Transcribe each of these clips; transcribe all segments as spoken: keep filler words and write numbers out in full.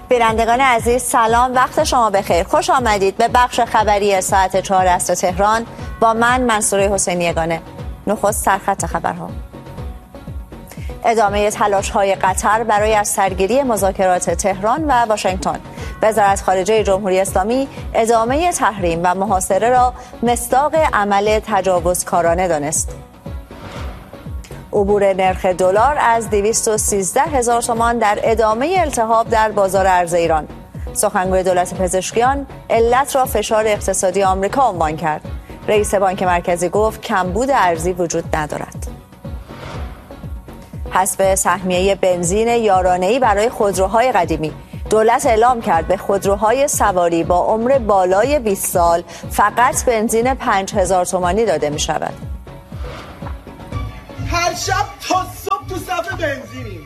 بینندگان عزیز سلام، وقت شما بخیر. خوش آمدید به بخش خبری ساعت چهار عصر تهران با من منصوره حسینی یگانه. نخست سرخط خبرها. ادامه تلاش‌های قطر برای از سرگیری مذاکرات تهران و واشنگتن. وزارت خارجه جمهوری اسلامی ادامه تحریم و محاصره را مصداق عمل تجاوزکارانه دانست. عبور نرخ دلار از دویست و سیزده هزار تومان در ادامه التهاب در بازار ارز ایران. سخنگوی دولت پزشکیان علت را فشار اقتصادی آمریکا عنوان کرد. رئیس بانک مرکزی گفت کمبود ارزی وجود ندارد. حذف سهمیه بنزین یارانه‌ای برای خودروهای قدیمی. دولت اعلام کرد به خودروهای سواری با عمر بالای بیست سال فقط بنزین پنج هزار تومانی داده می شود. هر شب تا صبح تو صف بنزینیم.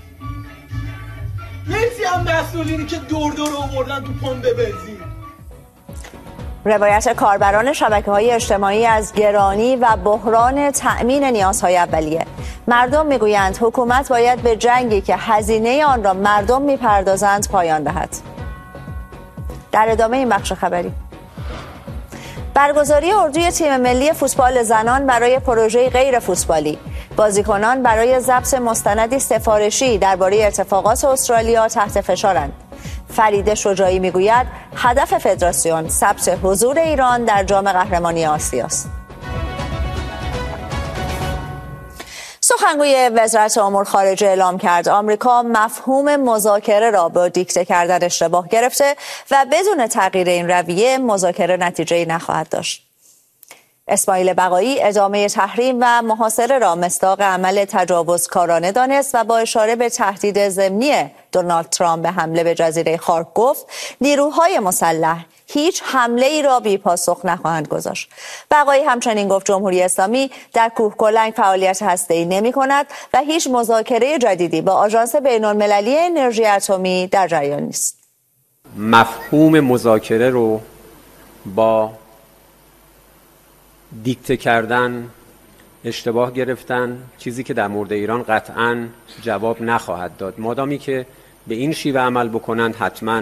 مرسی هم مسئولینی که دور دور آوردن تو پمپ بنزین. روایت کاربران شبکه‌های اجتماعی از گرانی و بحران تأمین نیازهای اولیه. مردم میگویند حکومت باید به جنگی که هزینه آن را مردم میپردازند پایان دهد. در ادامه این بخش خبری، برگزاری اردوی تیم ملی فوتبال زنان برای پروژه غیر فوتبالی. بازیکنان برای ضبط مستندی سفارشی درباره اتفاقات استرالیا تحت فشارند. فریده شجاعی میگوید هدف فدراسیون ثبت حضور ایران در جام قهرمانی آسیا است. سخنگوی وزارت امور خارجه اعلام کرد آمریکا مفهوم مذاکره را با دیکته کردن اشتباه گرفته و بدون تغییر این رویه مذاکره نتیجه‌ای نخواهد داشت. اسماعیل بقایی ادامه تحریم و محاصره را مصداق عمل تجاوزکارانه دانست و با اشاره به تهدید ضمنی دونالد ترامپ به حمله به جزیره خارک گفت نیروهای مسلح هیچ حمله ای را بی پاسخ نخواهند گذاشت. بقایی همچنین گفت جمهوری اسلامی در کوهکلنگ فعالیت هسته‌ای نمی کند و هیچ مذاکره جدیدی با آژانس بین‌المللی انرژی اتمی در جریان نیست. مفهوم مذاکره رو با دیکته کردن اشتباه گرفتن، چیزی که در مورد ایران قطعاً جواب نخواهد داد. مادامی که به این شیوه عمل بکنند حتماً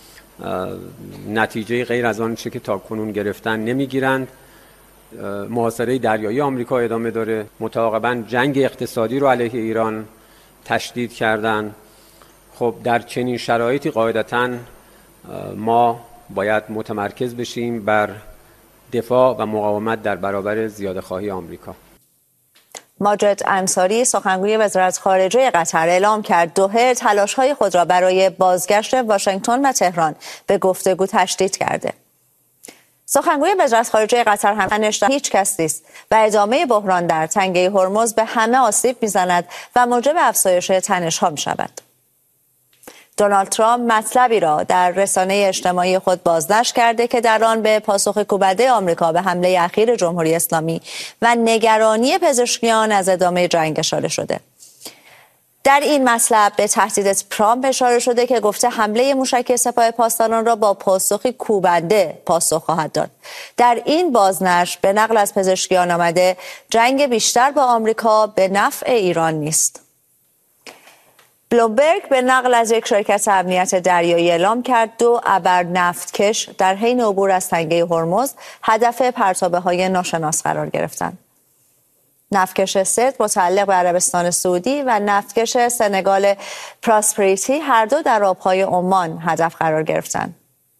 نتیجه غیر از آن چه که تا کنون گرفتن نمیگیرند. محاصره دریایی آمریکا ادامه داره. متعاقباً جنگ اقتصادی رو علیه ایران تشدید کردن. خب در چنین شرایطی قاعدتاً ما باید متمرکز بشیم بر دفاع و مقاومت در برابر زیاده‌خواهی آمریکا. ماجد انصاری سخنگوی وزارت خارجه قطر اعلام کرد دوحه تلاش‌های خود را برای بازگشت واشنگتن و تهران به گفتگو تشدید کرده. سخنگوی وزارت خارجه قطر هم نوشته هیچ کس نیست و ادامه بحران در تنگه هرمز به همه آسیب می‌زند و موجب افزایش تنش‌ها می‌شود. دونالد ترامپ مطلبی را در رسانه اجتماعی خود بازنشر کرده که در آن به پاسخ کوبنده آمریکا به حمله اخیر جمهوری اسلامی و نگرانی پزشکیان از ادامه جنگ اشاره شده. در این مطلب به تهدید ترامپ اشاره شده که گفته حمله موشکی سپاه پاسداران را با پاسخی کوبنده پاسخ خواهد داد. در این بازنشر به نقل از پزشکیان آمده جنگ بیشتر با آمریکا به نفع ایران نیست. بلومبرگ به نقل از یک شرکت امنیت دریایی اعلام کرد دو ابر نفتکش در حین عبور از تنگه هرمز هدف پرتابه‌های ناشناس قرار گرفتند. نفتکش سرد متعلق به عربستان سعودی و نفتکش سنگال پراسپریتی هر دو در آبهای عمان هدف قرار گرفتند.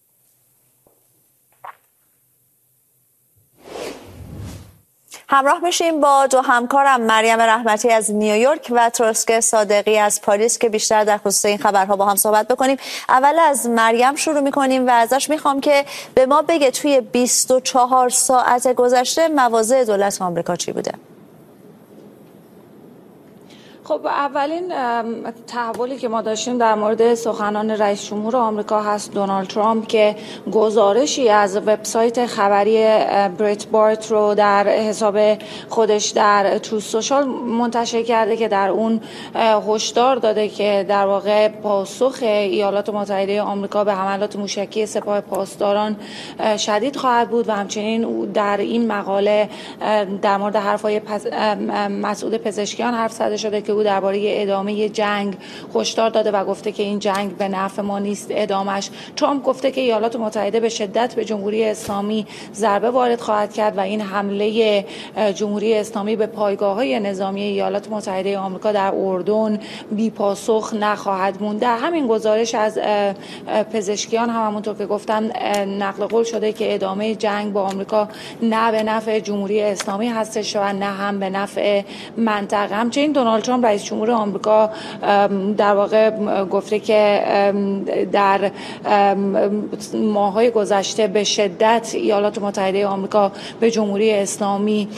همراه میشیم با دو همکارم مریم رحمتی از نیویورک و تروسک صادقی از پاریس که بیشتر در خصوص این خبرها با هم صحبت بکنیم. اول از مریم شروع میکنیم و ازش میخوام که به ما بگه توی بیست و چهار ساعت گذشته مواضع دولت آمریکا چی بوده؟ خب اولین تحولی که ما داشتیم در مورد سخنان رئیس جمهور آمریکا هست دونالد ترامپ که گزارشی از وبسایت خبری بریت بارت رو در حساب خودش در تروث سوشال منتشر کرده که در اون هشدار داده که در واقع پاسخ ایالات متحده آمریکا به حملات موشکی سپاه پاسداران شدید خواهد بود و همچنین در این مقاله در مورد حرفای مسعود پزشکیان حرف زده شده که او درباره ادامه جنگ هشدار داده و گفته که این جنگ به نفع ما نیست ادامش. ترامپ گفته که ایالات متحده به شدت به جمهوری اسلامی ضربه وارد خواهد کرد و این حمله جمهوری اسلامی به پایگاه‌های نظامی ایالات متحده آمریکا در اردن بی پاسخ نخواهد موند. در همین گزارش از پزشکیان هم همونطور که گفتم نقل قول شده که ادامه جنگ با آمریکا نه به نفع جمهوری اسلامی هستش و نه هم به نفع منطقه. همچنین دونالد ترامپ رئیس جمهور آمریکا در واقع گفته که در ماه‌های گذشته به شدت ایالات متحده آمریکا به جمهوری اسلامی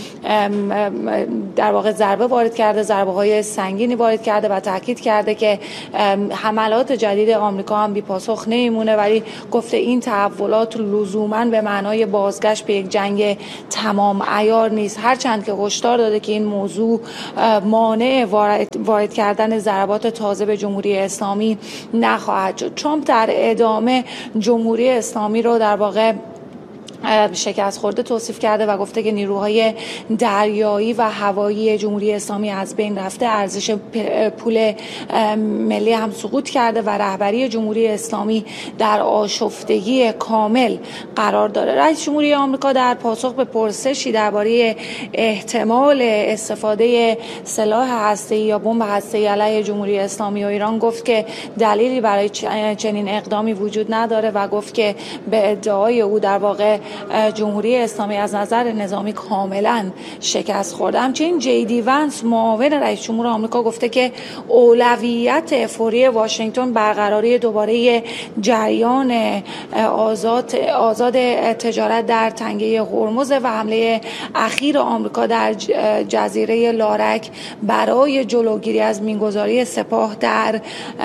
در واقع ضربه وارد کرده، ضربه‌های سنگینی وارد کرده و تاکید کرده که حملات جدید آمریکا هم بی پاسخ نمیمونه، ولی گفته این تحولات لزوماً به معنای بازگشت به یک جنگ تمام عیار نیست، هرچند که هشدار داده که این موضوع مانع وارد کردن ضربات تازه به جمهوری اسلامی نخواهد شد. ترامپ در ادامه جمهوری اسلامی رو در واقع شکست خورده توصیف کرده و گفته که نیروهای دریایی و هوایی جمهوری اسلامی از بین رفته، ارزش پول ملی هم سقوط کرده و رهبری جمهوری اسلامی در آشفتگی کامل قرار داره. رئیس جمهوری آمریکا در پاسخ به پرسشی درباره احتمال استفاده سلاح هسته‌ای یا بمب هسته‌ای علیه جمهوری اسلامی و ایران گفت که دلیلی برای چنین اقدامی وجود نداره و گفت که به ادعای او در واقع جمهوری اسلامی از نظر نظامی کاملا شکست خورده. همچنین جی دی ونس معاون رئیس جمهور آمریکا گفته که اولویت فوری واشنگتن برقراری دوباره جریان آزاد آزاد تجارت در تنگه هرمز و حمله اخیر آمریکا در جزیره لارک برای جلوگیری از مینگذاری سپاه در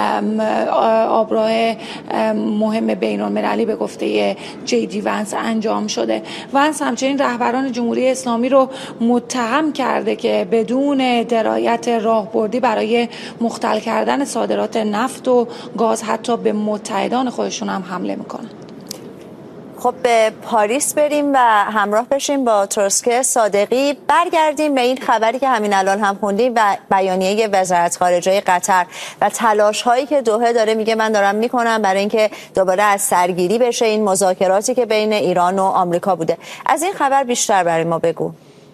آبراه مهم بین‌المللی به گفته جی دی ونس انجام شده. ونس همچنین رهبران جمهوری اسلامی رو متهم کرده که بدون درایت راهبردی برای مختل کردن صادرات نفت و گاز حتی به متحدان خودشون هم حمله میکنن. خب به پاریس بریم و همراه بشیم با ترسکه صادقی. برگردیم به این خبری که همین الان هم خوندیم و بیانیه وزارت خارجه قطر و تلاش هایی که دوحه داره، میگه من دارم میکنم برای اینکه دوباره از سرگیری بشه این مذاکراتی که بین ایران و آمریکا بوده. از این خبر بیشتر برای ما بگو.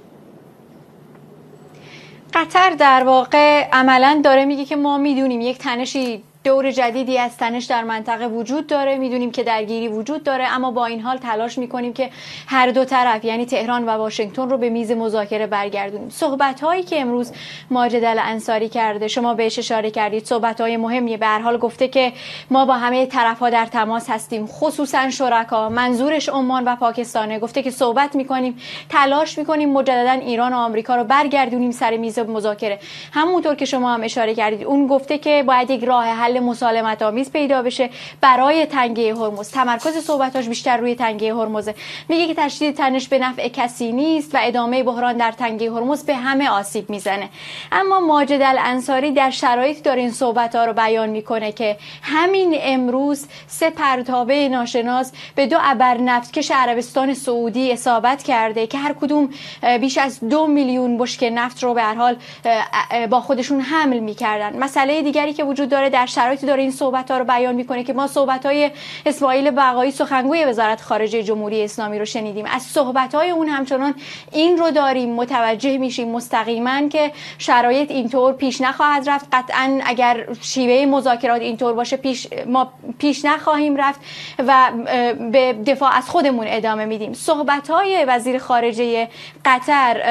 قطر در واقع عملاً داره میگه که ما میدونیم یک تنشی دور جدیدی از تنش در منطقه وجود داره، میدونیم که درگیری وجود داره، اما با این حال تلاش میکنیم که هر دو طرف یعنی تهران و واشنگتن رو به میز مذاکره برگردونیم. صحبت‌هایی که امروز ماجد الانصاری کرده، شما بهش اشاره کردید، صحبت‌های مهمیه. به هر حال گفته که ما با همه طرف‌ها در تماس هستیم، خصوصا شرکا، منظورش عمان و پاکستانه. گفته که صحبت میکنیم، تلاش میکنیم مجددا ایران و آمریکا رو برگردونیم سر میز مذاکره. همونطور که شما هم اشاره کردید، اون گفته که باید یک راه حل مسالمت آمیز پیدا بشه برای تنگه هرمز. تمرکز صحبتاش بیشتر روی تنگه هرمزه. میگه که تشدید تنش به نفع کسی نیست و ادامه بحران در تنگه هرمز به همه آسیب میزنه. اما ماجد الانصاری در شرایطی داره این صحبت‌ها رو بیان میکنه که همین امروز سه پرتابه ناشناس به دو ابرنفتکش عربستان سعودی اصابت کرده که هر کدوم بیش از دو میلیون بشکه نفت رو به هر حال با خودشون حمل میکردن. مسئله دیگری که وجود داره، در شرایطی داره این صحبت‌ها رو بیان میکنه که ما صحبت‌های اسماعیل بقایی سخنگوی وزارت خارجه جمهوری اسلامی رو شنیدیم. از صحبت‌های اون همچنان این رو داریم متوجه میشیم مستقیما که شرایط اینطور پیش نخواهد رفت. قطعاً اگر شیوه مذاکرات اینطور باشه پیش ما پیش نخواهیم رفت و به دفاع از خودمون ادامه میدیم. صحبت‌های وزیر خارجه قطر،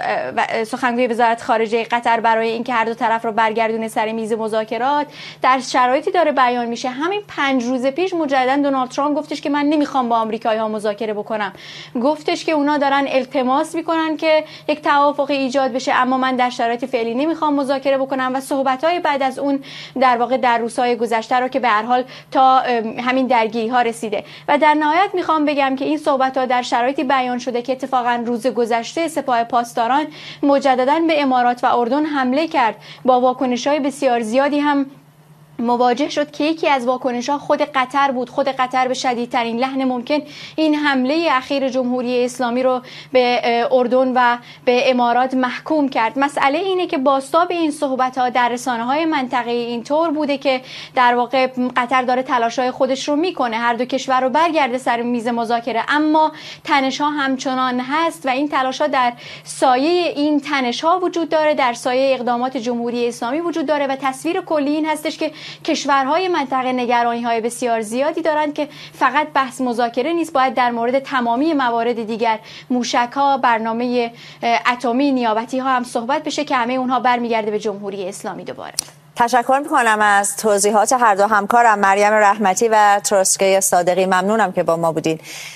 سخنگوی وزارت خارجه قطر برای اینکه هر دو طرف رو برگردونه سر میز مذاکرات در شرایطی داره بیان میشه. همین پنج روز پیش مجددا دونالد ترامپ گفتش که من نمیخوام با آمریکایی‌ها مذاکره بکنم. گفتش که اونا دارن التماس میکنن که یک توافقی ایجاد بشه، اما من در شرایط فعلی نمیخوام مذاکره بکنم. و صحبت‌های بعد از اون در واقع در روزهای گذشته رو که به هر حال تا همین درگیری‌ها رسیده. و در نهایت میخوام بگم که این صحبت‌ها در شرایطی بیان شده که اتفاقا روز گذشته سپاه پاسداران مجددا به امارات و اردن حمله کرد، با واکنش‌های بسیار زیادی هم مواجه شد که یکی از واکنش‌ها خود قطر بود. خود قطر به شدیدترین لحن ممکن این حمله اخیر جمهوری اسلامی رو به اردن و به امارات محکوم کرد. مسئله اینه که بازتاب این صحبت‌ها در رسانه‌های منطقه‌ای اینطور بوده که در واقع قطر داره تلاش‌های خودش رو میکنه هر دو کشور رو برگرده سر میز مذاکره، اما تنش‌ها همچنان هست و این تلاش‌ها در سایه این تنش‌ها وجود داره، در سایه اقدامات جمهوری اسلامی وجود داره و تصویر کلی این هستش که کشورهای منطقه نگرانی‌های بسیار زیادی دارند که فقط بحث مذاکره نیست، باید در مورد تمامی موارد دیگر، موشک‌ها، برنامه اتمی، نیابتی‌ها هم صحبت بشه که همه اونها برمیگرده به جمهوری اسلامی دوباره. تشکر میکنم از توضیحات هر دو همکارم، مریم رحمتی و تروسکه صادقی. ممنونم که با ما بودین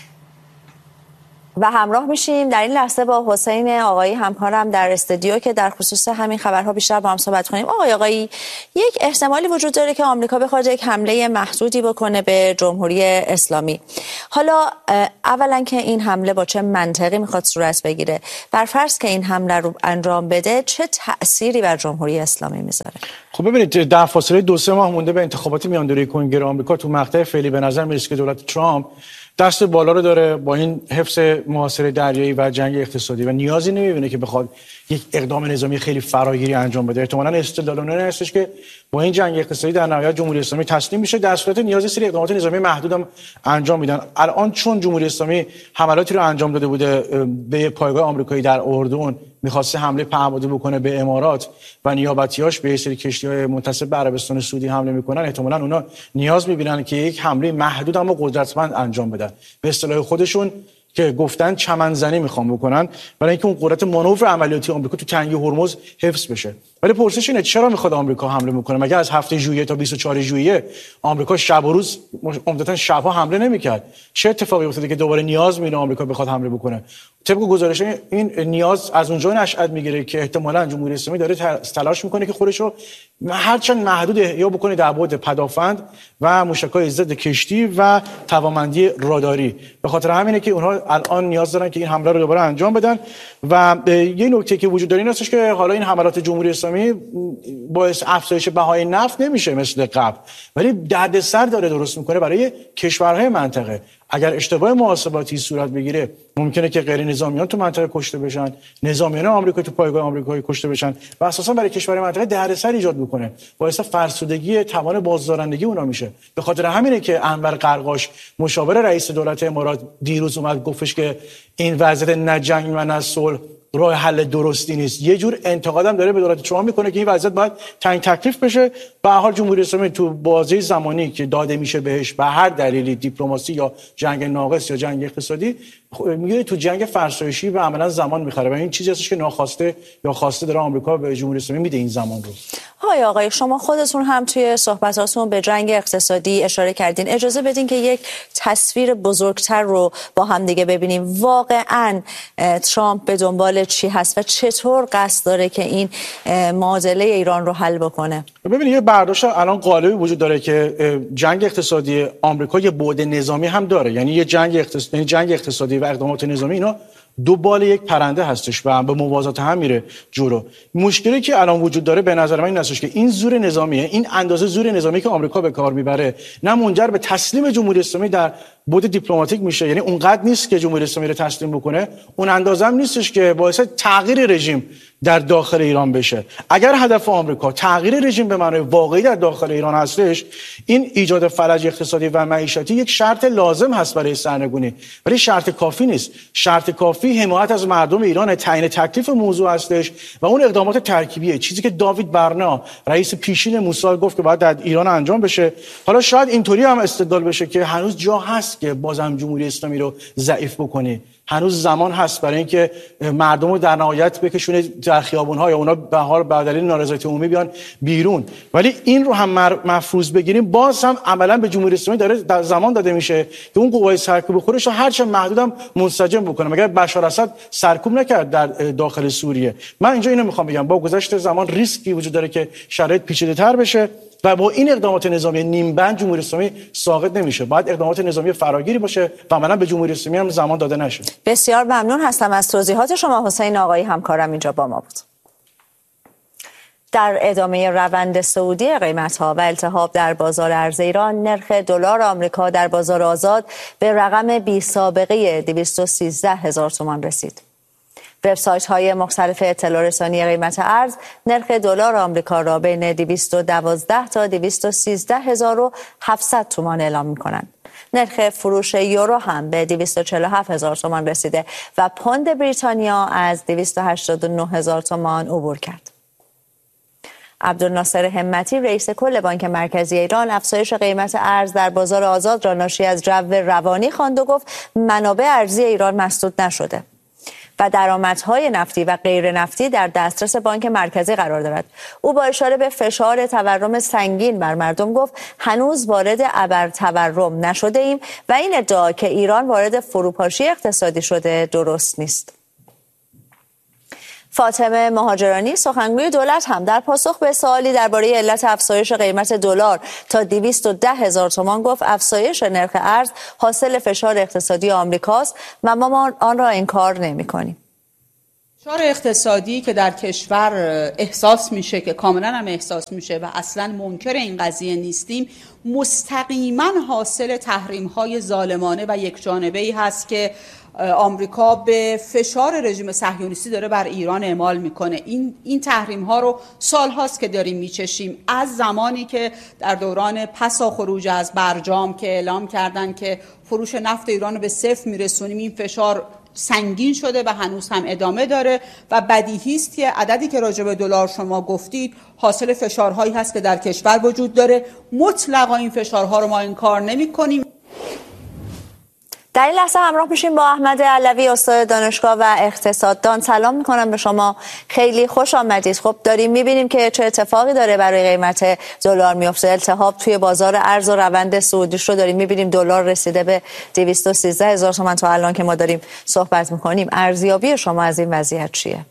و همراه میشیم در این لحظه با حسین آقایی همکارم در استودیو که در خصوص همین خبرها بیشتر با هم صحبت کنیم. آقای آقایی، یک احتمالی وجود داره که آمریکا بخواد یک حمله محدودی بکنه به جمهوری اسلامی. حالا اولا که این حمله با چه منطقی میخواد صورت بگیره؟ بر فرض که این حمله رو انجام بده چه تأثیری بر جمهوری اسلامی میذاره؟ خب ببینید، در فاصله دو سه ماه مونده به انتخابات میاندوره کنگره آمریکا، تو مقطع فعلی به نظر میرسه که دولت ترامپ دست بالا رو داره با این حفظ محاصره دریایی و جنگ اقتصادی و نیازی نمیبینه که بخواد یک اقدام نظامی خیلی فراگیری انجام بده. احتمالاً استدلال اون هستش که با این جنگ اقتصادی در نهایت جمهوری اسلامی تسلیم میشه، در صورت نیازی سری اقدامات نظامی محدود هم انجام میدن. الان چون جمهوری اسلامی حملاتی رو انجام داده بوده به پایگاه آمریکایی در اردن، می‌خواسته حمله پهپادی بکنه به امارات و نیابتیاش به سری کشتی‌های منتسب به عربستان سعودی حمله میکنن، احتمالاً اونا نیاز میبینن که یک حمله محدود اما قدرتمند انجام بدن. به اصطلاح خودشون که گفتن چمنزنی میخوام بکنن برای اینکه اون قدرت مانور عملیاتی آمریکا تو تنگه هرمز حفظ بشه. ولی پرسش اینه چرا میخواد آمریکا حمله میکنه؟ مگه از هفته ژوئیه تا بیست و چهارم ژوئیه آمریکا شب و روز عمدتاً شبها حمله نمیکرد؟ چه اتفاقی افتاده که دوباره نیاز میبینه آمریکا بخواد حمله بکنه؟ طبق گزارش این نیاز از اونجا نشأت میگیره که احتمالاً جمهوری اسلامی داره تلاش میکنه که خودش رو هرچند محدود یا بکنه در بعد پدافند و موشک‌های ضد کشتی و توانمندی راداری. به خاطر همینه که اونها الان نیاز دارن که این حمله رو دوباره انجام بدن و یه نکته که وجود داره این هستش که حالا این حملات جمهوری اسلامی باعث افزایش بهای نفت نمیشه مثل قبل، ولی دردسر داره درست میکنه برای کشورهای منطقه. اگر اشتباه محاسباتی صورت بگیره ممکنه که غیر نظامیان تو منطقه کشته بشن، نظامیان آمریکا تو پایگاه آمریکایی کشته بشن و اساسا برای کشورهای منطقه دردسر ایجاد میکنه، باعث فرسودگی توان بازدارندگی اونا میشه. به خاطر همینه که انور قرقاش مشاور رئیس دولت امارات دیروز اومد گفتش که این وضعیت نه جنگ و نه صلح راه حل درستی نیست. یه جور انتقادم داره به دولت ترامپ میکنه که این وضعیت باید تعیین تکلیف بشه. به هر حال جمهوری اسلامی تو بازه زمانی که داده میشه بهش به هر دلیلی، دیپلماسی یا جنگ ناقص یا جنگ اقتصادی، میگه تو جنگ فرسایشی و عملا زمان میخره و این چیزی هستش که ناخواسته یا خواسته داره آمریکا به جمهوری اسلامی میده این زمان رو. آقای آقای شما خودتون هم توی صحبتاتون به جنگ اقتصادی اشاره کردین. اجازه بدین که یک تصویر بزرگتر رو با هم دیگه ببینیم. واقعاً ترامپ به دنبال چی هست و چطور قصد داره که این معادله ایران رو حل بکنه؟ ببینید یه برداشت الان قالبی وجود داره که جنگ اقتصادی آمریکا یه بعد نظامی هم داره، یعنی یه جنگ اقتصادی، یعنی جنگ اقتصادی و اقدامات نظامی اینا دو بال یک پرنده هستش و به موازات هم میره جلو. مشکلی که الان وجود داره به نظر من این هستش که این زور نظامیه، این اندازه زور نظامی که آمریکا به کار میبره نه منجر به تسلیم جمهوری اسلامی در بعد دیپلماتیک میشه، یعنی اونقدر نیست که جمهوری اسلامی رو تسلیم بکنه، اون اندازه هم نیستش که باعث تغییر رژیم در داخل ایران بشه. اگر هدف آمریکا تغییر رژیم به معنای واقعی در داخل ایران هستش، این ایجاد فلج اقتصادی و معیشتی یک شرط لازم هست برای سرنگونی، ولی شرط کافی نیست. شرط کافی حمایت از مردم ایران، تعیین تکلیف موضوع هستش و اون اقدامات ترکیبیه، چیزی که داوید برنا رئیس پیشین موساد گفت که باید در ایران انجام بشه. حالا شاید اینطوری هم استدلال بشه که هنوز جا هست که بازم جمهوری اسلامی رو ضعیف بکنی، هنوز زمان هست برای اینکه مردم رو در نهایت بکشونه در خیابون‌ها یا اونا به حال به دلیل نارضایتی عمومی بیان بیرون. ولی این رو هم مفروض بگیریم باز هم عملاً به جمهوری اسلامی داره در زمان داده میشه که اون قوای سرکوب خودش رو هرچند محدودم منسجم بکنه. مگر بشار اسد سرکوب نکرد در داخل سوریه؟ من اینجا اینو میخوام بگم، با گذشت زمان ریسکی وجود داره که شرایط پیچیده‌تر بشه و با این اقدامات نظامی نیمبند جمهوری اسلامی ساقط نمیشه. باید اقدامات نظامی فراگیری باشه و عملاً به جمهوری اسلامی هم زمان داده نشه. بسیار ممنون هستم از توضیحات شما. حسین آقایی همکارم اینجا با ما بود. در ادامه روند صعودی قیمت‌ها و التهاب در بازار ارز ایران، نرخ دلار آمریکا در بازار آزاد به رقم بی سابقه دویست و سیزده هزار تومان رسید. وبسایت‌های مختلف اطلاع رسانی قیمت ارز نرخ دلار آمریکا را بین دویست و دوازده تا دویست و سیزده هزار و هفتصد تومان اعلام می‌کنند. نرخ فروش یورو هم به دویست و چهل و هفت هزار تومان رسیده و پوند بریتانیا از دویست و هشتاد و نه هزار تومان عبور کرد. عبدالناصر همتی رئیس کل بانک مرکزی ایران افزایش قیمت ارز در بازار آزاد را ناشی از جو روانی خواند و گفت منابع ارزی ایران مسدود نشده و درآمدهای نفتی و غیر نفتی در دسترس بانک مرکزی قرار دارد. او با اشاره به فشار تورم سنگین بر مردم گفت هنوز وارد ابر تورم نشده ایم و این ادعا که ایران وارد فروپاشی اقتصادی شده درست نیست. فاطمه مهاجرانی سخنگوی دولت هم در پاسخ به سوالی درباره علت افزایش قیمت دلار تا دویست و ده هزار تومان گفت افزایش نرخ ارز حاصل فشار اقتصادی آمریکاست و ما آن را انکار نمی‌کنیم. فشار اقتصادی که در کشور احساس میشه که کاملا هم احساس میشه و اصلا منکر این قضیه نیستیم، مستقیما حاصل تحریم‌های ظالمانه و یکجانبه‌ای هست که آمریکا به فشار رژیم صهیونیستی داره بر ایران اعمال میکنه. این این تحریم ها رو سال هاست که داریم میچشیم، از زمانی که در دوران پسا خروج از برجام که اعلام کردن که فروش نفت ایران رو به صفر میرسونیم. این فشار سنگین شده و هنوز هم ادامه داره و بدیهی است که عددی که راجع به دلار شما گفتید حاصل فشارهایی هست که در کشور وجود داره. مطلقا این فشارها رو ما انکار نمی‌کنیم. در این لحظه همراه میشیم با احمد علوی استاد دانشگاه و اقتصاددان. سلام میکنم به شما، خیلی خوش آمدید. خب داریم میبینیم که چه اتفاقی داره برای قیمت دلار میفته. التهاب توی بازار ارز و روند صعودیش رو داریم میبینیم. دلار رسیده به دویست و سیزده هزار تومان تا الان که ما داریم صحبت میکنیم. ارزیابی شما از این وضعیت چیه؟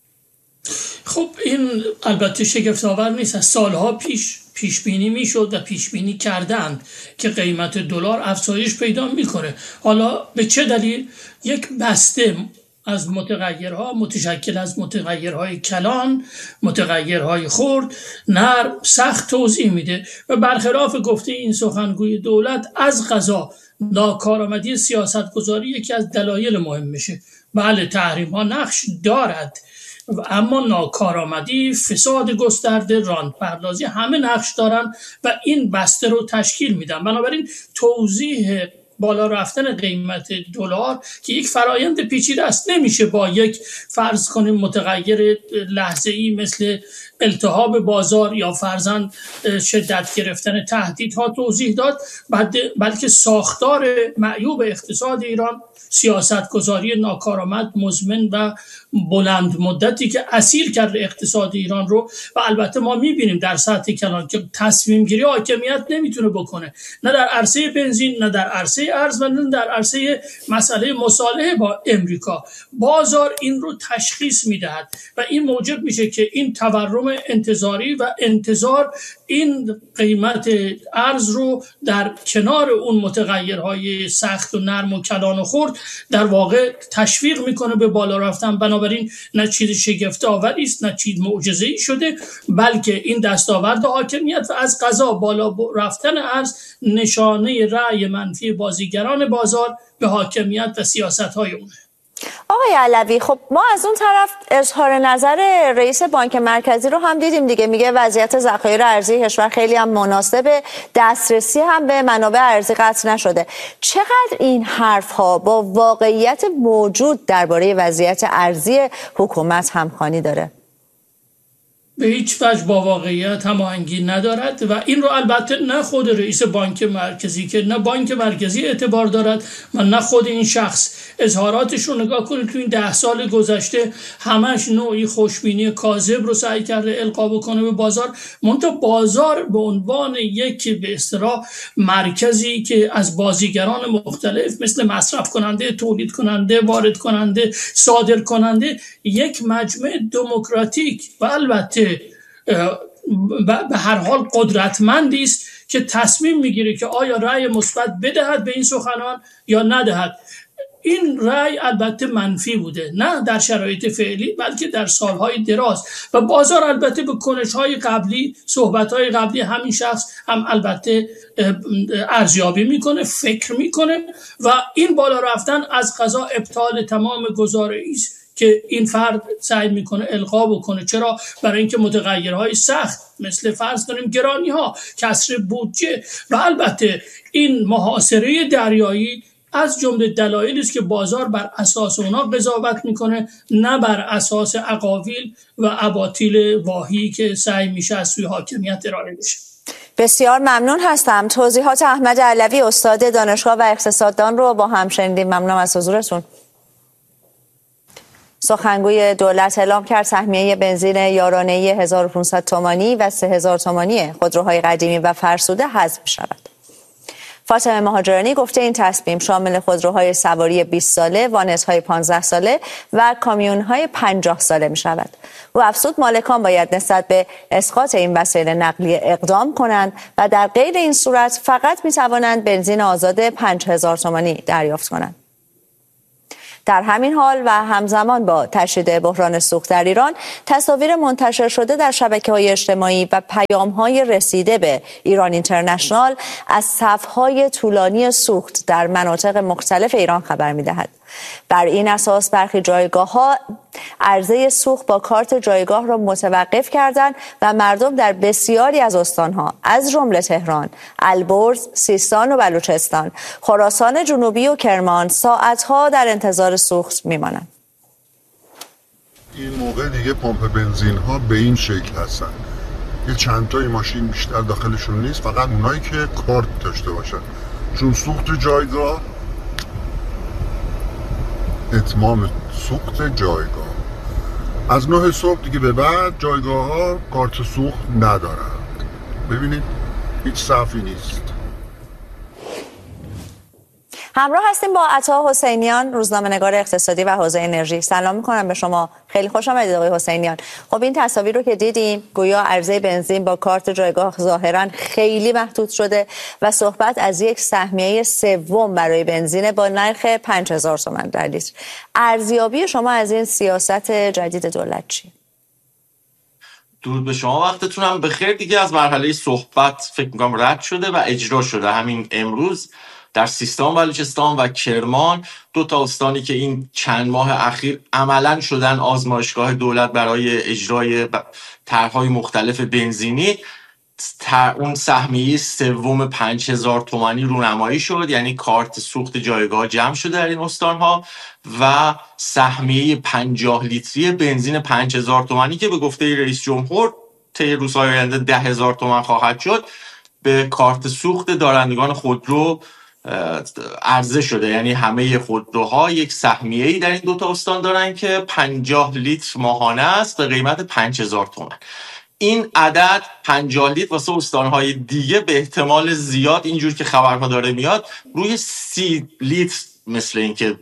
خب این البته شگفت‌آور نیست. از سالها پیش پیش بینی میشد و پیش بینی کردند که قیمت دلار افزایش پیدا میکنه. حالا به چه دلیل؟ یک بسته از متغیرها متشکل از متغیرهای کلان، متغیرهای خرد، نرم، سخت توضیح میده و برخلاف گفته این سخنگوی دولت از قضا ناکارآمدی سیاستگذاری یکی از دلایل مهم میشه. بله تحریم ها نقش دارد، اما ناکارآمدی، فساد گسترده، راندپردازی همه نقش دارن و این بسته رو تشکیل میدن. بنابراین توضیح بالا رفتن قیمت دلار که یک فرایند پیچیده است، نمیشه با یک فرض کنیم متغیر لحظه‌ای مثل التهاب بازار یا فرضاً شدت گرفتن تهدیدها توضیح داد، بلکه ساختار معیوب اقتصاد ایران، سیاستگذاری ناکارآمد، مزمن و بلند مدتی که اسیر کرده اقتصاد ایران رو و البته ما میبینیم در سطح کلان که تصمیم گیری حاکمیت نمیتونه بکنه، نه در عرصه بنزین، نه در عرصه ارز و نه در عرصه مسئله مصالحه با امریکا. بازار این رو تشخیص میدهد و این موجب میشه که این تورم انتظاری و انتظار این قیمت ارز رو در کنار اون متغیرهای سخت و نرم و کلان و خرد در واقع تشویق میکنه به بالا رفتن. بنابراین نه چیز شگفت آوری است، نه چیز معجزه‌ای شده، بلکه این دستاورد حاکمیت و از قضا بالا رفتن ارز نشانه رأی منفی بازیگران بازار به حاکمیت و سیاست‌های اونه. آقای علوی، خب ما از اون طرف اظهار نظر رئیس بانک مرکزی رو هم دیدیم دیگه، میگه وضعیت ذخایر ارزی کشور خیلی هم مناسبه، دسترسی هم به منابع ارزی قطع نشده. چقدر این حرف ها با واقعیت موجود درباره وضعیت ارزی حکومت همخوانی داره؟ به هیچ وجه با واقعیت هماهنگی ندارد و این رو البته نه خود رئیس بانک مرکزی که نه بانک مرکزی اعتبار دارد و نه خود این شخص. اظهاراتش رو نگاه کنید تو این ده سال گذشته همش نوعی خوشبینی کاذب رو سعی کرده القا بکنه به بازار. منتها بازار به عنوان یک به اصطلاح مرکزی که از بازیگران مختلف مثل مصرف کننده، تولید کننده، وارد کننده، صادر کننده، یک مجمع دموکراتیک و البته به هر حال قدرتمندی است که تصمیم میگیره که آیا رأی مثبت بدهد به این سخنان یا ندهد. این رأی البته منفی بوده، نه در شرایط فعلی بلکه در سالهای دراز، و بازار البته به کنش‌های قبلی، صحبت‌های قبلی همین شخص هم البته ارزیابی میکنه، فکر میکنه و این بالا رفتن از قضا ابطال تمام گزاره‌ای است که این فرد سعی میکنه القا بکنه. چرا؟ برای اینکه متغیرهای سخت مثل فرض کنیم گرانی ها، کسر بودجه و البته این محاصره دریایی از جمله دلایلی است که بازار بر اساس اونا قضاوت میکنه، نه بر اساس اقاویل و اباطیل واهی که سعی میشه از سوی حاکمیت ارائه بشه. بسیار ممنون هستم. توضیحات احمد علوی استاد دانشگاه و اقتصاددان رو با هم شنیدیم. ممنونم از حضورتون. سخنگوی دولت اعلام کرد سهمیه بنزین یارانه‌ای هزار و پانصد تومانی و سه هزار تومانی خودروهای قدیمی و فرسوده حذف شود. فاطمه مهاجرانی گفته این تصمیم شامل خودروهای سواری بیست ساله، وانت‌های پانزده ساله و کامیون‌های پنجاه ساله می شود. او افزود مالکان باید نسبت به اسقاط این وسایل نقلیه اقدام کنند و در غیر این صورت فقط می توانند بنزین آزاد پنج هزار تومانی دریافت کنند. در همین حال و همزمان با تشدید بحران سوخت در ایران، تصاویر منتشر شده در شبکه‌های اجتماعی و پیام‌های رسیده به ایران اینترنشنال از صف‌های طولانی سوخت در مناطق مختلف ایران خبر می‌دهد. بر این اساس برخی جایگاه‌ها عرضه سوخت با کارت جایگاه را متوقف کردند و مردم در بسیاری از استان‌ها از جمله تهران، البرز، سیستان و بلوچستان، خراسان جنوبی و کرمان ساعت‌ها در انتظار سوخت می‌مانند. این موقع دیگه پمپ بنزین ها به این شکل هستن، یه چند تای ماشین بیشتر داخلشون نیست، فقط اونایی که کارت داشته باشن، چون سوخت جایگاه، اتمام سوخت جایگاه از نه صبح دیگه به بعد جایگاه ها کارت سوخت ندارن. ببینید هیچ صفی نیست. همراه هستیم با عطا حسینیان، روزنامه‌نگار اقتصادی و حوزه انرژی. سلام می‌کنم به شما. خیلی خوش آمدید آقای حسینیان. خب این تصاویر رو که دیدیم، گویا عرضه بنزین با کارت جایگاه ظاهراً خیلی محدود شده و صحبت از یک سهمیه سوم برای بنزین با نرخ پنج هزار تومان در لیتر. ارزیابی شما از این سیاست جدید دولت چیه؟ درود به شما، وقتتونم بخیر. دیگه از مرحله صحبت فکر می‌کنم رد شده و اجرا شده. همین امروز در سیستان، بلوچستان و کرمان، دو تا استانی که این چند ماه اخیر عملاً شدن آزمایشگاه دولت برای اجرای طرح‌های مختلف بنزینی، اون سهمیه سوم پنج هزار تومانی رونمایی شد، یعنی کارت سوخت جایگاه جمع شده در این استان‌ها و سهمیه پنجاه لیتری بنزین پنج هزار تومانی که به گفته رئیس جمهور طی روزهای آینده ده هزار تومان خواهد شد، به کارت سوخت دارندگان خودرو عرضه شده. یعنی همه خودروها یک سهمیه‌ای در این دو تا استان دارن که پنجاه لیتر ماهانه است به قیمت پنج هزار تومان. این عدد پنجاه لیتر واسه استانهای دیگه به احتمال زیاد اینجور که خبرها داره میاد روی سی لیتر مثل این که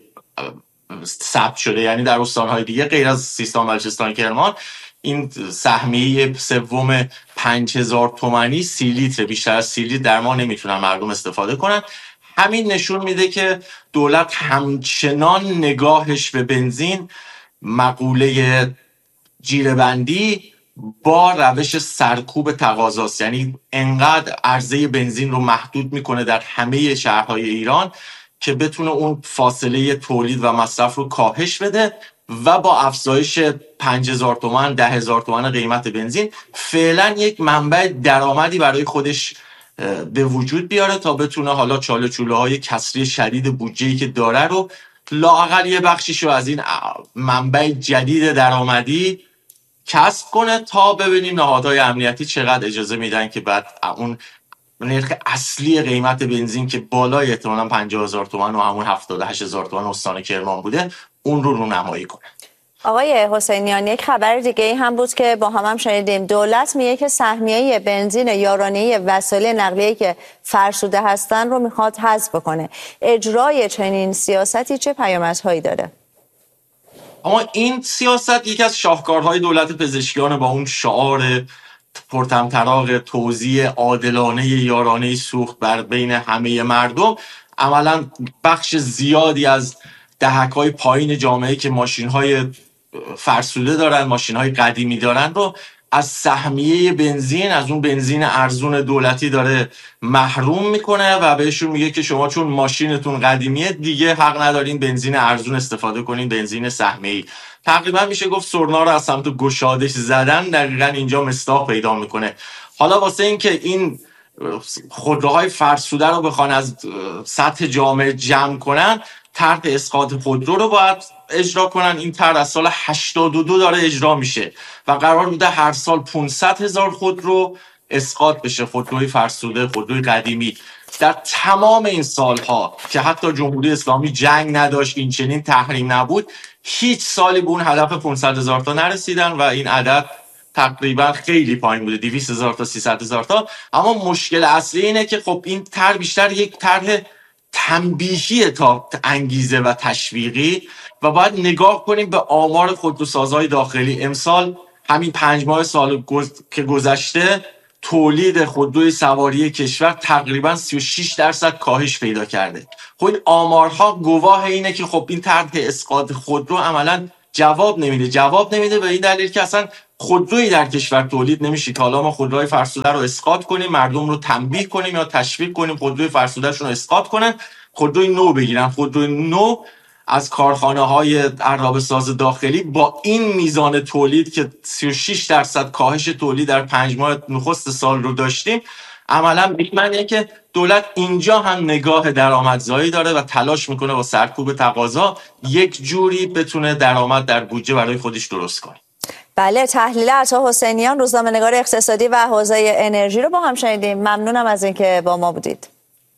ثبت شده. یعنی در استانهای دیگه غیر از سیستان، بلوچستان، کرمان این سهمیه سوم پنج هزار تومانی سی لیتر، بیشتر از سی لیتر در ماه نمیتونن مردم استفاده کنن. همین نشون میده که دولت همچنان نگاهش به بنزین مقوله جیره‌بندی با روش سرکوب تقاضاست. یعنی انقدر عرضه بنزین رو محدود میکنه در همه شهرهای ایران که بتونه اون فاصله تولید و مصرف رو کاهش بده و با افزایش پنج هزار تومان، ده هزار تومان قیمت بنزین فعلا یک منبع درآمدی برای خودش به وجود بیاره تا بتونه حالا چاله چوله های کسری شدید بودجه‌ای که داره رو لااقل یه بخشیشو از این منبع جدید درآمدی کسب کنه تا ببینیم نهادهای امنیتی چقدر اجازه میدن که بعد اون نرخ اصلی قیمت بنزین که بالای احتمالاً پنجاه هزار تومان و همون هفتاد و هشت هزار تومان استان کرمان بوده اون رو رونمایی کنه. آقای حسینیان، یک خبر دیگه هم بود که با هم هم شنیدیم. دولت میگه که سهمیه بنزین یارانه‌ای وسایل نقلیه‌ای که فرسوده هستن رو میخواد حذف بکنه. اجرای چنین سیاستی چه پیامدهایی داره؟ اما این سیاست یکی از شاهکارهای دولت پزشکیان با اون شعار پرطمطراق توزیع عادلانه یارانه سوخت بر بین همه مردم عملا بخش زیادی از دهک‌های پایین جامعه که ماشین‌های فرسوده دارن، ماشین‌های قدیمی دارن رو از سهمیه بنزین، از اون بنزین ارزون دولتی داره محروم میکنه و بهشون میگه که شما چون ماشینتون قدیمیه دیگه حق ندارین بنزین ارزون استفاده کنین، بنزین سهمیه‌ای. تقریبا میشه گفت سرنا رو از سمت گشادش زدن دقیقاً اینجا مصداق پیدا میکنه. حالا واسه این که این خودروهای فرسوده رو بخوان از سطح جامعه جمع کنن، طرح اسقاط خودرو رو باید اجرا کنن. این طرح از سال هشتاد و دو داره اجرا میشه و قرار بوده هر سال پانصد هزار خودرو اسقاط بشه، خودروی فرسوده، خودروی قدیمی. در تمام این سالها که حتی جمهوری اسلامی جنگ نداشت، این چنین تحریم نبود، هیچ سالی به اون هدف پانصد هزار تا نرسیدن و این عدد تقریبا خیلی پایین بوده، دویست هزار تا سیصد هزار تا. اما مشکل اصلی اینه که خب این طرح بیشتر یک طرح تنبیهی تا انگیزه و تشویقی و باید نگاه کنیم به آمار خودروسازهای داخلی. امسال همین پنج ماه سال گز... که گذشته تولید خودروی سواری کشور تقریبا سی و شش درصد کاهش پیدا کرده. خب این آمارها گواه اینه که خب این طرح اسقاط خودرو عملاً جواب نمیده. جواب نمیده به این دلیل که اصلا خودرویی در کشور تولید نمیشه. حالا ما خودروهای فرسوده رو اسقاط کنیم، مردم رو تنبیه کنیم یا تشویق کنیم خودروی فرسوده‌شون رو اسقاط کنن، خودروی نو بگیرن. خودروی نو از کارخانه‌های عرابه ساز داخلی با این میزان تولید که سی و شش درصد کاهش تولید در پنج ماه نخست سال رو داشتیم، عملاً به معنیه که دولت اینجا هم نگاه درآمدزایی داره و تلاش میکنه با سرکوب تقاضا یک جوری بتونه درآمد در بودجه برای خودش درست کنه. بله، تحلیل عطا حسینیان، روزنامه‌نگار اقتصادی و حوزه انرژی رو با هم شنیدیم. ممنونم از اینکه با ما بودید.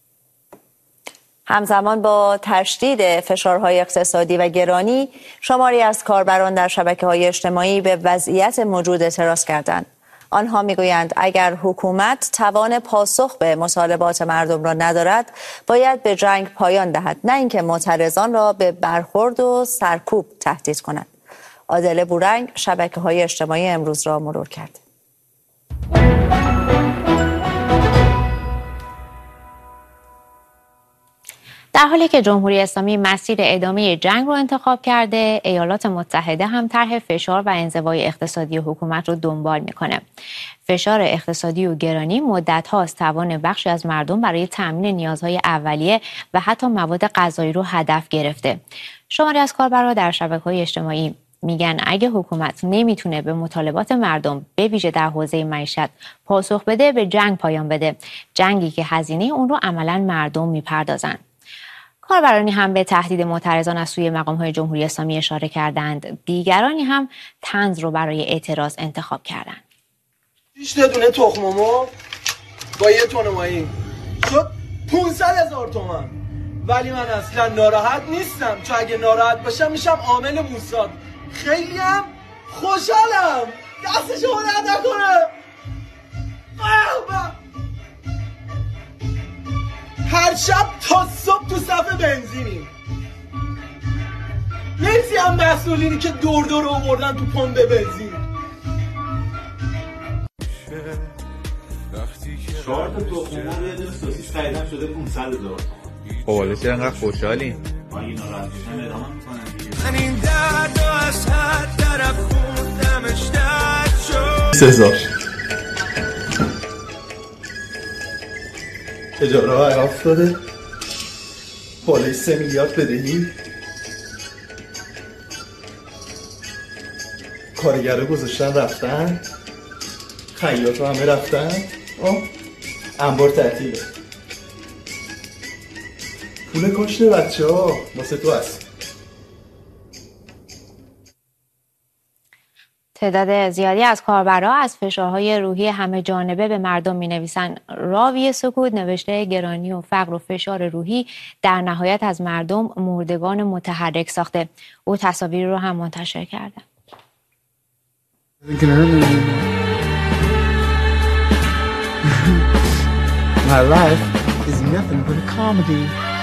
همزمان با تشدید فشارهای اقتصادی و گرانی، شماری از کاربران در شبکه‌های اجتماعی به وضعیت موجود اعتراض کردند. آنها میگویند اگر حکومت توان پاسخ به مطالبات مردم را ندارد، باید به جنگ پایان دهد، نه اینکه معترضان را به برخورد و سرکوب تهدید کند. عادل بورنگ شبکه‌های اجتماعی امروز را مرور کرد. در حالی که جمهوری اسلامی مسیر ادامه جنگ رو انتخاب کرده، ایالات متحده هم طرح فشار و انزوای اقتصادی حکومت رو دنبال میکنه. فشار اقتصادی و گرانی مدت هاست توان بخشی از مردم برای تامین نیازهای اولیه و حتی مواد غذایی رو هدف گرفته. شماری از کاربران در شبکه‌های اجتماعی میگن اگه حکومت نمیتونه به مطالبات مردم به ویژه در حوزه معیشت پاسخ بده، به جنگ پایان بده، جنگی که هزینه اون رو عملاً مردم میپردازن. کاربرانی هم به تهدید معترضان از سوی مقام‌های جمهوری اسلامی اشاره کردند. دیگرانی هم طنز رو برای اعتراض انتخاب کردند. شش تا دونه تخم مرغ با یه تن ماهی شد پانصد هزار تومان. ولی من اصلا ناراحت نیستم، چون اگه ناراحت باشم میشم عامل موساد. خیلی هم خوشحالم. دست شما درد نکنه. هر شب تا صبح تو صف بنزینیم. مرسی هم مسئولینی که دور دور آوردن تو پمپ بنزین. چهار تا تخم مرغ یه دونه سوسیس خریدم شده پانصد هزار. خب حالا چرا انقدر خوشحالین؟ من این ناراحت میشم ادامه میکنم. من این درد رو از هر طرف خوندمش درد شد. بیست هزار. اجاره ها اعاف داده، بالای سه میلیارد بدهی، کارگره گذاشتن رفتن، خیاط همه رفتن، انبار تعطیله. پول کاشت بچه ها واسه تو هست. تعداد زیادی از کاربرا از فشارهای روحی همه جانبه به مردم می‌نویسن. راوی سکوت نوشته گرانی و فقر و فشار روحی در نهایت از مردم مردگان متحرک ساخته. او تصاویر رو هم منتشر کرده. My life is nothing but a comedy.